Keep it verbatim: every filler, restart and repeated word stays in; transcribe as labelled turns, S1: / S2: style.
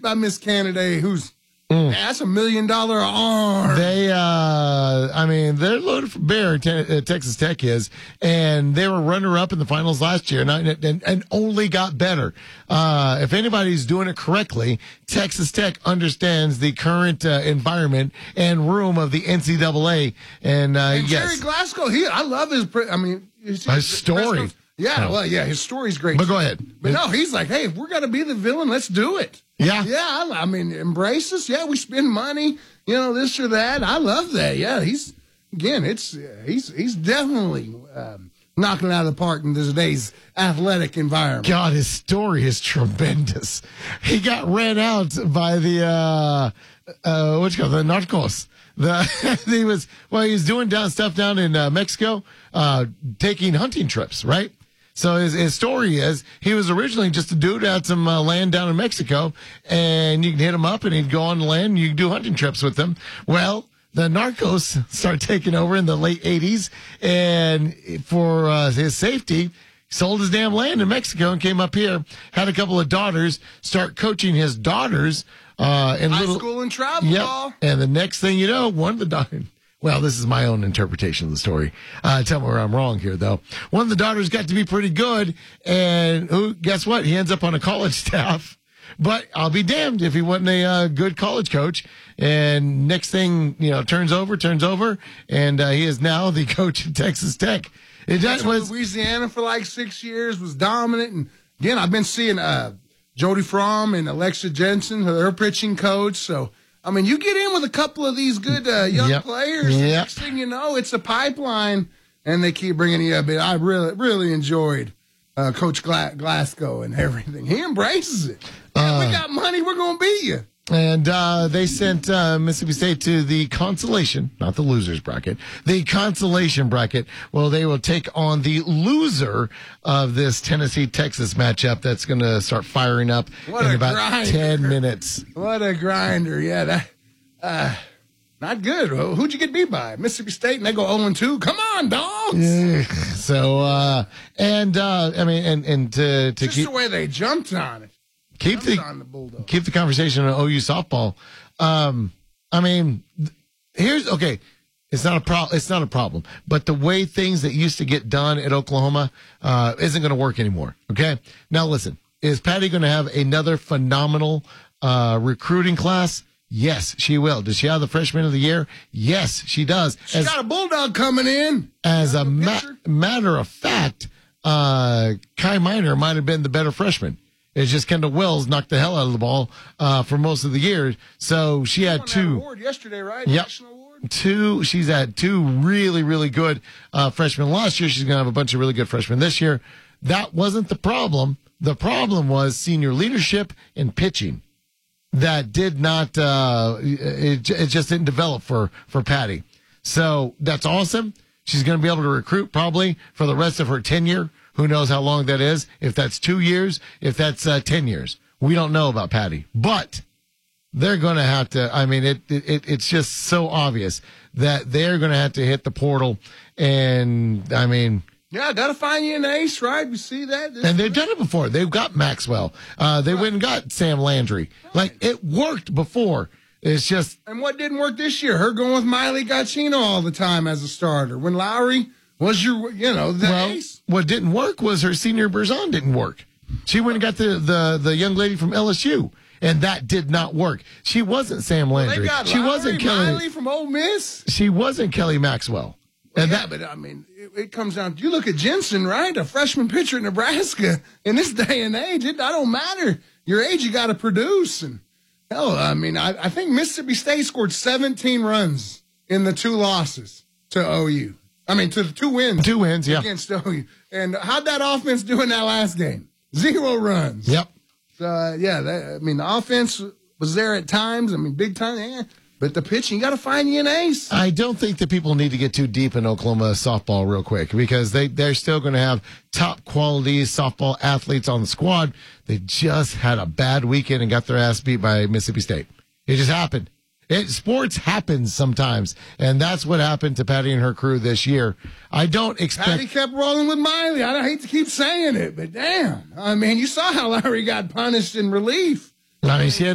S1: by Miss Canada, who's mm. that's a million dollar arm.
S2: They, uh, I mean, they're loaded for bear. Te- uh, Texas Tech is, and they were runner up in the finals last year, and and, and only got better. Uh, if anybody's doing it correctly, Texas Tech understands the current uh, environment and room of the N C double A. And, uh,
S1: and
S2: yes,
S1: Jerry Glasgow, he, I love his. Pre- I mean, his,
S2: his story.
S1: Yeah, well, yeah, his story's great.
S2: But go ahead.
S1: But no, he's like, hey, if we're going to be the villain, let's do it.
S2: Yeah.
S1: Yeah, I, I mean, embrace us. Yeah, we spend money, you know, this or that. I love that. Yeah, he's, again, it's, uh, he's he's definitely um, knocking it out of the park in today's athletic environment.
S2: God, his story is tremendous. He got ran out by the, uh, uh, what you call it, the Narcos. The, he was, well, he was doing down stuff down in uh, Mexico, uh, taking hunting trips, right? So his, his story is he was originally just a dude who had some uh, land down in Mexico, and you can hit him up and he'd go on the land and you can do hunting trips with him. Well, the Narcos started taking over in the late eighties, and for uh, his safety, sold his damn land in Mexico and came up here, had a couple of daughters, start coaching his daughters uh, in
S1: high
S2: little,
S1: school and travel
S2: yep.
S1: ball.
S2: And the next thing you know, one of the daughters. Well, this is my own interpretation of the story. Uh, tell me where I'm wrong here, though. One of the daughters got to be pretty good, and who? Guess what? He ends up on a college staff. But I'll be damned if he wasn't a uh, good college coach. And next thing, you know, turns over, turns over, and uh, he is now the coach at Texas Tech. It
S1: That's
S2: was
S1: Louisiana for like six years, was dominant. And again, I've been seeing uh, Jody Fromm and Alexa Jensen, their pitching coach. So, I mean, you get in with a couple of these good uh, young
S2: yep.
S1: players.
S2: Yep.
S1: The next thing you know, it's a pipeline, and they keep bringing you up. I really, really enjoyed uh, Coach Gla- Glasgow and everything. He embraces it. Uh, we got money. We're going to beat you.
S2: And uh, they sent uh, Mississippi State to the consolation, not the losers bracket, the consolation bracket. Well, they will take on the loser of this Tennessee-Texas matchup that's going to start firing up
S1: what
S2: in
S1: a
S2: about
S1: grinder.
S2: ten minutes.
S1: What a grinder. Yeah, that uh, not good. Who'd you get beat by? Mississippi State, and they go oh and two. Come on, dogs.
S2: Yeah. So, uh, and, uh, I mean, and, and to, to
S1: Just
S2: keep...
S1: the way they jumped on it.
S2: Keep the, the keep the conversation on O U softball. Um, I mean, here's okay. It's not a pro. It's not a problem. But the way things that used to get done at Oklahoma uh, isn't going to work anymore. Okay. Now listen. Is Patty going to have another phenomenal uh, recruiting class? Yes, she will. Does she have the freshman of the year? Yes, she does.
S1: She's as, got a bulldog coming in.
S2: As a ma- matter of fact, uh, Kai Minor might have been the better freshman. It's just Kendall Wells knocked the hell out of the ball uh, for most of the year. So she had
S1: won
S2: two.
S1: That award yesterday, right?
S2: Yep.
S1: National award.
S2: Two. She's had two really, really good uh, freshmen last year. She's going to have a bunch of really good freshmen this year. That wasn't the problem. The problem was senior leadership and pitching. That did not. Uh, it, it just didn't develop for for Patty. So that's awesome. She's going to be able to recruit probably for the rest of her tenure. Who knows how long that is? If that's two years, if that's uh, ten years, we don't know about Patty. But they're going to have to. I mean, it, it it's just so obvious that they're going to have to hit the portal. And I mean,
S1: yeah, got to find you an ace, right? You see that? This
S2: and they've done it before. They've got Maxwell. Uh, they right. went and got Sam Landry. Right. Like it worked before. It's just.
S1: And what didn't work this year? Her going with Miley Gacchino all the time as a starter. When Lowry was your, you know, the
S2: well,
S1: ace.
S2: What didn't work was her senior Berzon didn't work. She went and got the, the, the young lady from L S U, and that did not work. She wasn't Sam Landry.
S1: Well, they got
S2: she
S1: Lowry,
S2: wasn't Kelly
S1: Miley from Ole Miss.
S2: She wasn't Kelly Maxwell.
S1: Well,
S2: and
S1: yeah,
S2: that,
S1: but I mean, it, it comes down. You look at Jensen, right? A freshman pitcher at Nebraska. In this day and age, it I don't matter your age. You got to produce. And hell, I mean, I, I think Mississippi State scored seventeen runs in the two losses to O U. I mean, to the two wins.
S2: Two wins, yeah.
S1: Against O U. And how'd that offense do in that last game? Zero runs.
S2: Yep.
S1: So, uh, yeah, that, I mean, the offense was there at times. I mean, big time, yeah. But the pitching, you got to find you an ace.
S2: I don't think that people need to get too deep in Oklahoma softball real quick because they, they're still going to have top quality softball athletes on the squad. They just had a bad weekend and got their ass beat by Mississippi State. It just happened. It, sports happens sometimes, and that's what happened to Patty and her crew this year. I don't expect...
S1: Patty kept rolling with Miley. I hate to keep saying it, but damn. I mean, you saw how Larry got punished in relief.
S2: I mean, she had